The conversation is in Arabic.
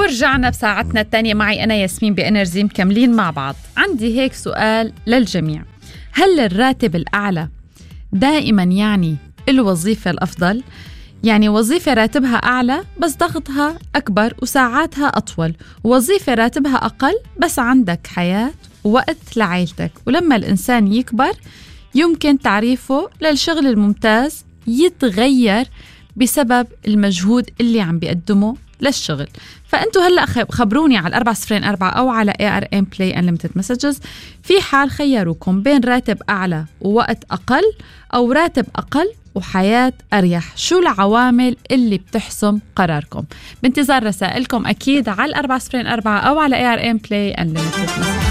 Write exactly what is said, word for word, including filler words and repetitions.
ورجعنا بساعتنا الثانية معي أنا ياسمين بإنرجي، مكملين مع بعض. عندي هيك سؤال للجميع: هل الراتب الأعلى دائما يعني الوظيفة الأفضل؟ يعني وظيفة راتبها أعلى بس ضغطها أكبر وساعاتها أطول، وظيفة راتبها أقل بس عندك حياة ووقت لعائلتك. ولما الإنسان يكبر يمكن تعريفه للشغل الممتاز يتغير بسبب المجهود اللي عم بيقدمه للشغل. فأنتوا هلأ خبروني على أربعة صفرين أربعة أو على إيه آر إم Play Unlimited Messages في حال خيروكم بين راتب أعلى ووقت أقل أو راتب أقل وحياة أريح، شو العوامل اللي بتحسم قراركم؟ بانتظار رسائلكم أكيد على أربعة صفرين أربعة أو على إيه آر إم Play Unlimited Messages.